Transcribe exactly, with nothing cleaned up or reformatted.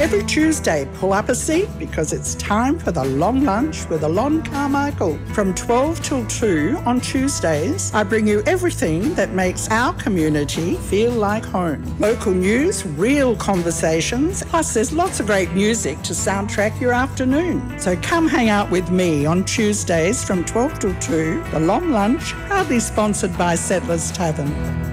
Every Tuesday, pull up a seat because it's time for the long lunch with Alon Carmichael. From twelve till two on Tuesdays, I bring you everything that makes our community feel like home. Local news, real conversations, plus there's lots of great music to soundtrack your afternoon. So come hang out with me on Tuesdays from twelve till two, the long lunch, proudly sponsored by Settlers Tavern.